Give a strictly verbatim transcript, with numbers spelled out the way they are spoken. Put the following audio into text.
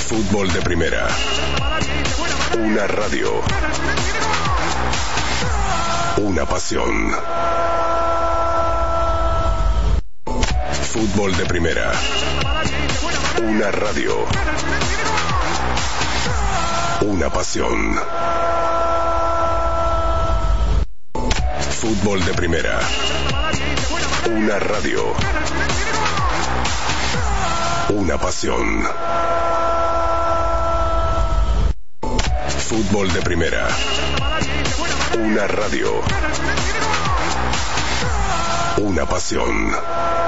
Fútbol de Primera. Una radio. Una pasión. Fútbol de Primera. Una radio. Una pasión. Fútbol de Primera. Una radio. Una pasión. Fútbol de Primera. Una radio. Una pasión.